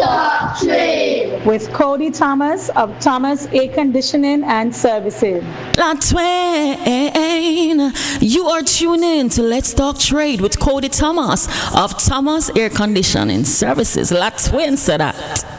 Trade with Cody Thomas of Thomas Air Conditioning and Services. Latwain, you are tuning in to Let's Talk Trade with Cody Thomas of Thomas Air Conditioning Services. Latwain said that.